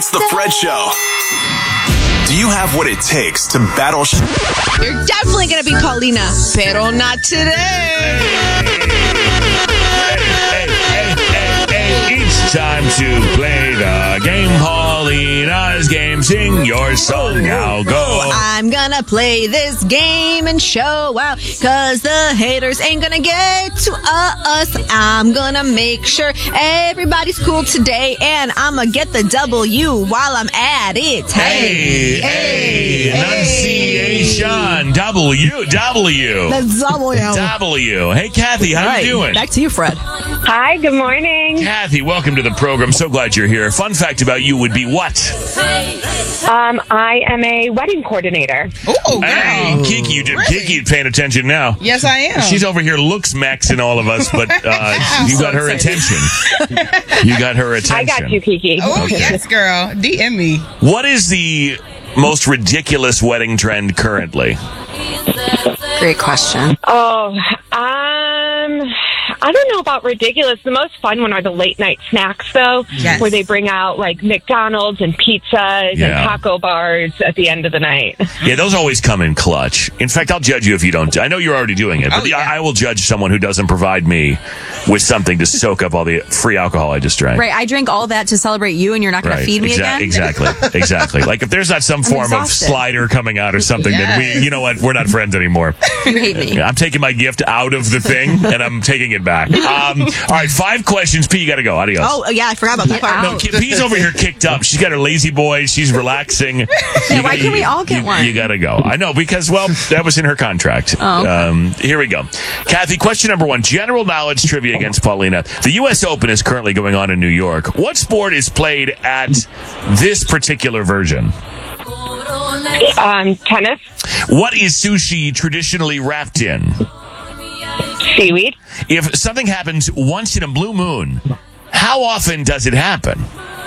It's the Fred Show. Do you have what it takes to battle? You're definitely going to be Paulina, pero not today. It's time to play the game. Paulina's game. Sing your song now. Go. I'm gonna play this game and show out, cause the haters ain't gonna get to us. I'm gonna make sure everybody's cool today, and I'm gonna get the W while I'm at it. Hey, enunciation. W. That's W. W. Hey, Kathy, how you doing? Back to you, Fred. Hi, good morning. Kathy, welcome to the program. So glad you're here. Fun fact about you would be what? I am a wedding coordinator. Oh, girl. Hey, Kiki, Kiki's paying attention now. Yes, I am. She's over here looks maxing all of us, but you got her attention. You got her attention. I got you, Kiki. Oh, yes, girl. DM me. What is the most ridiculous wedding trend currently? Great question. Oh, I don't know about ridiculous. The most fun one are the late night snacks, though, Yes. where they bring out like McDonald's and pizzas Yeah. and taco bars at the end of the night. Yeah, those always come in clutch. In fact, I'll judge you if you don't. I know you're already doing it, but Oh, yeah. I will judge someone who doesn't provide me with something to soak up all the free alcohol I just drank. Right, I drank all that to celebrate you, and you're not going to feed me again? Exactly. Like if there's not some form exhausted. of slider coming out or something, then Yes. you know what? We're not friends anymore. You hate me. I'm taking my gift out of the thing, and I'm taking it back. All right, 5 questions. P, you got to go. Adios. Oh, yeah, I forgot about that part. No, P's over here kicked up. She's got her lazy boy. She's relaxing. Why can't we all get one? You got to go. I know, because, well, that was in her contract. Oh, okay. Here we go. Kathy, question number 1. General knowledge trivia against Paulina. The U.S. Open is currently going on in New York. What sport is played at this particular version? Tennis, What is sushi traditionally wrapped in? seaweed, If something happens once in a blue moon, how often does it happen?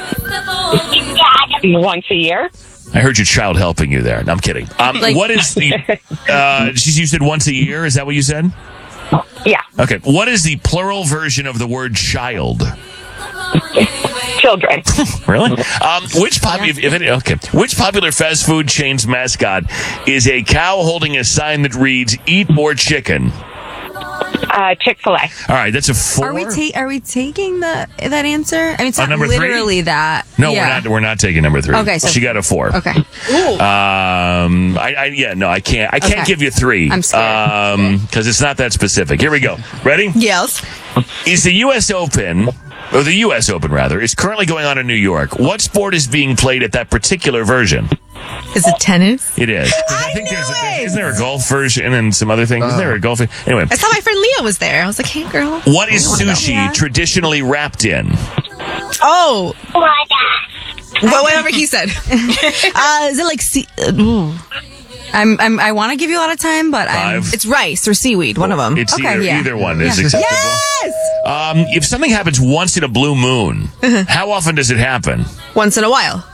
once a year. I heard your child helping you there. No, I'm kidding. What is the... you said once a year? Is that what you said? Yeah, Okay. What is the plural version of the word child? children. Really? Which popular fast food chain's mascot is a cow holding a sign that reads "Eat more chicken"? Chick-fil-A. All right, that's a 4. Are we taking that answer? I mean, it's not number 3? literally that. No, Yeah. we're not taking number 3. Okay, so- she got a 4. Okay. I can't Okay. give you 3. I'm scared. Because it's not that specific. Here we go. Ready? Yes. Is the U.S. Open, or the U.S. Open rather, is currently going on in New York? What sport is being played at that particular version? Is it tennis? It is. I think isn't there a golf version and some other things? Isn't there a golf? Anyway, I saw my friend Leah was there. I was like, hey, girl. what is sushi traditionally wrapped in? Oh. Whatever he said. Is it like I want to give you a lot of time, but 5. it's rice or seaweed, one of them. It's Okay, yeah. either one is acceptable. Yes! If something happens once in a blue moon, how often does it happen? Once in a while.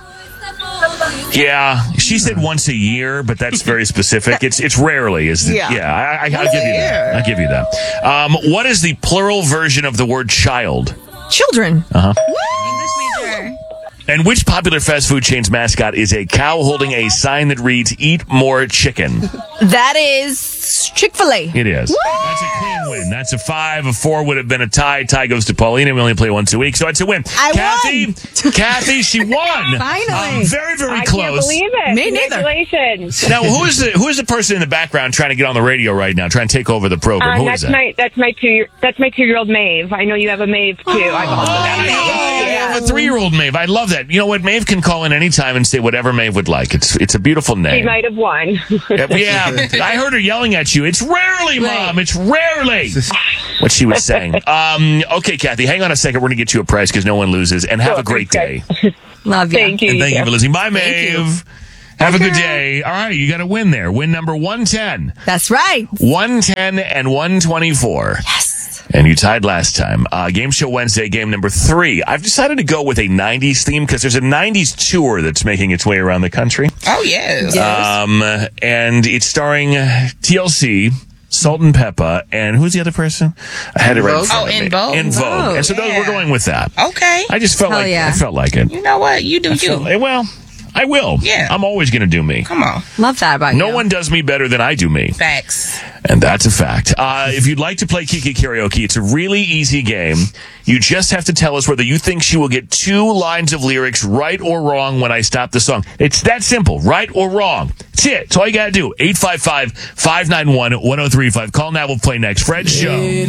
Yeah, she said once a year, but that's very specific. It's rarely, isn't it? Yeah. I'll give you that. I'll give you that. What is the plural version of the word child? Children. English major. And which popular fast food chain's mascot is a cow holding a sign that reads "Eat more chicken"? That is Chick-fil-A. It is. That's a clean win. That's a 5. A 4 would have been a tie. Tie goes to Paulina. We only play once a week, so it's a win. Kathy, she won. Finally. Very, very I close. can't believe it. Me neither. Congratulations. Now, who is the person in the background trying to get on the radio right now, trying to take over the program? Who is that? That's my 2-year-old Maeve. I know you have a Maeve too. I've also got a Maeve. I have a 3-year-old Maeve. I love that. You know what? Maeve can call in anytime and say whatever Maeve would like. It's a beautiful She name. might have won. Yeah, I heard her yelling at you. It's rarely, Mom. It's rarely. What she was saying. Okay, Kathy, hang on a second. We're going to get you a prize because no one loses. And have a great day. Love you. Thank you. And thank you for listening. Bye, Thank you. Maeve. Have a good day. All right, you got a win there. Win number 110. That's right. 110 and 124. Yes. And you tied last time. Game Show Wednesday, game number 3. I've decided to go with a 90s theme because there's a 90s tour that's making its way around the country. Oh, yes. And it's starring TLC, Salt and Peppa, and who's the other person? I had it right in front of me. In Vogue. In Vogue. And so we're going with that. Okay. I just felt Hell like yeah. I felt like it. You know what? You do you. Well, I will. Yeah. I'm always going to do me. Come on. Love that about you. No one does me better than I do me. Facts. And that's a fact. If you'd like to play Kiki Karaoke, it's a really easy game. You just have to tell us whether you think she will get 2 lines of lyrics right or wrong when I stop the song. It's that simple, right or wrong. That's it. That's all you got to do. 855-591-1035. Call now. We'll play next. Fred's Show.